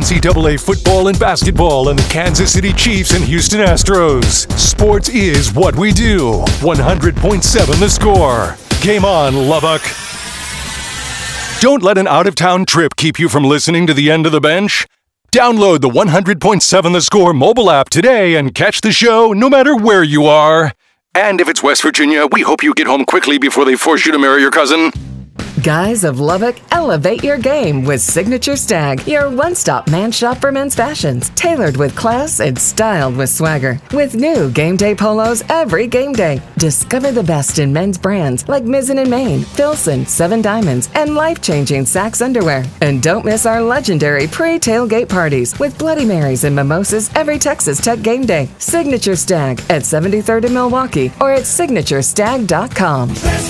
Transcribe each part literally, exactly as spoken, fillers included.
C double A football and basketball and the Kansas City Chiefs and Houston Astros. Sports is what we do. one hundred point seven The Score. Game on, Lubbock. Don't let an out-of-town trip keep you from listening to the end of the bench. Download the one hundred point seven The Score mobile app today and catch the show no matter where you are. And if it's West Virginia, we hope you get home quickly before they force you to marry your cousin. Guys of Lubbock, elevate your game with Signature Stag, your one-stop man shop for men's fashions, tailored with class and styled with swagger. With new game day polos every game day. Discover the best in men's brands like Mizzen and Main, Filson, Seven Diamonds, and life-changing Sax underwear. And don't miss our legendary pre-tailgate parties with Bloody Marys and mimosas every Texas Tech game day. Signature Stag at seventy-third in Milwaukee or at signature stag dot com.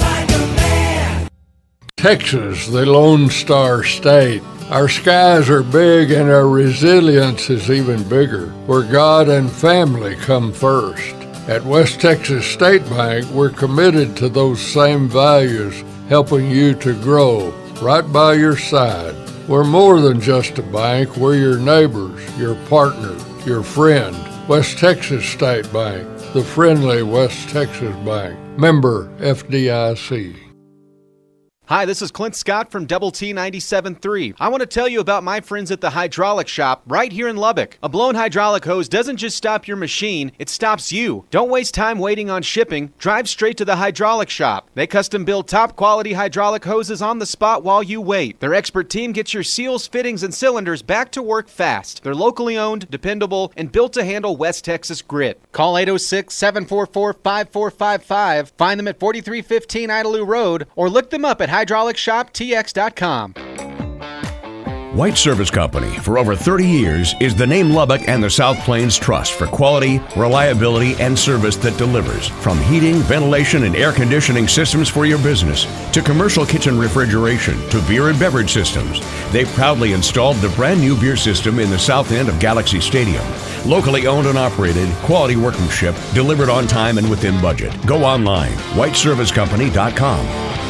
Texas, the Lone Star State. Our skies are big and our resilience is even bigger, where God and family come first. At West Texas State Bank, we're committed to those same values, helping you to grow, right by your side. We're more than just a bank, we're your neighbors, your partner, your friend. West Texas State Bank, the friendly West Texas Bank. Member F D I C. Hi, this is Clint Scott from Double T ninety-seven point three. I want to tell you about my friends at the Hydraulic Shop right here in Lubbock. A blown hydraulic hose doesn't just stop your machine, it stops you. Don't waste time waiting on shipping. Drive straight to the Hydraulic Shop. They custom build top quality hydraulic hoses on the spot while you wait. Their expert team gets your seals, fittings, and cylinders back to work fast. They're locally owned, dependable, and built to handle West Texas grit. Call eight oh six, seven four four, five four five five. Find them at forty-three fifteen Idalou Road or look them up at hydraulic shop t x dot com. White Service Company, for over thirty years, is the name Lubbock and the South Plains trust for quality, reliability, and service that delivers. From heating, ventilation, and air conditioning systems for your business, to commercial kitchen refrigeration, to beer and beverage systems, they've proudly installed the brand new beer system in the south end of Galaxy Stadium. Locally owned and operated, quality workmanship, delivered on time and within budget. Go online, white service company dot com.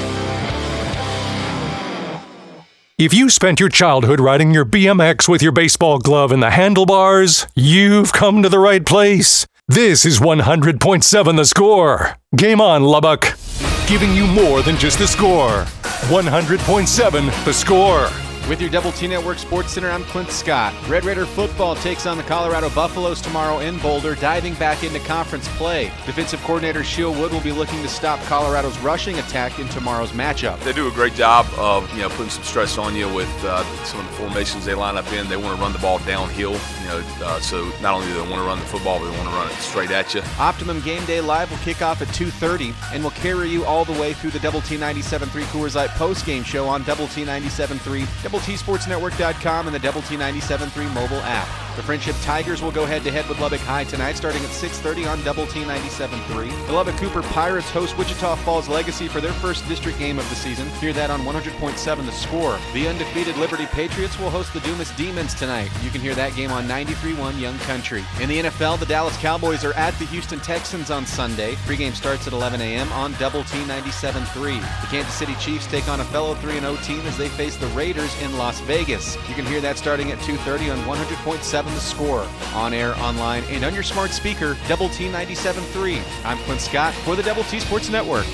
If you spent your childhood riding your B M X with your baseball glove in the handlebars, you've come to the right place. This is one hundred point seven The Score. Game on, Lubbock. Giving you more than just the score. one hundred point seven The Score. With your Double T Network Sports Center, I'm Clint Scott. Red Raider football takes on the Colorado Buffaloes tomorrow in Boulder, diving back into conference play. Defensive coordinator Sheil Wood will be looking to stop Colorado's rushing attack in tomorrow's matchup. They do a great job of, you know, putting some stress on you with uh, some of the formations they line up in. They want to run the ball downhill, you know, uh, so not only do they want to run the football, but they want to run it straight at you. Optimum Game Day Live will kick off at two thirty and will carry you all the way through the Double T ninety-seven point three Coors Light post-game show on Double T ninety-seven point three, double t sports network dot com, and the Double T ninety-seven point three mobile app. The Friendship Tigers will go head-to-head with Lubbock High tonight, starting at six thirty on Double T ninety-seven point three. The Lubbock Cooper Pirates host Wichita Falls Legacy for their first district game of the season. Hear that on one hundred point seven The Score. The undefeated Liberty Patriots will host the Dumas Demons tonight. You can hear that game on ninety-three point one Young Country. In the N F L, the Dallas Cowboys are at the Houston Texans on Sunday. Pre-game starts at eleven a.m. on Double T ninety-seven point three. The Kansas City Chiefs take on a fellow three and oh team as they face the Raiders in Las Vegas. You can hear that starting at two thirty on one hundred point seven The Score. On air, online, and on your smart speaker, Double T ninety-seven point three. I'm Clint Scott for the Double T Sports Network.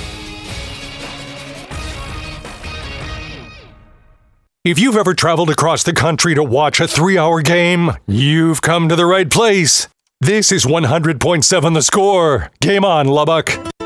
If you've ever traveled across the country to watch a three-hour game, you've come to the right place. This is one hundred point seven The Score. Game on, Lubbock.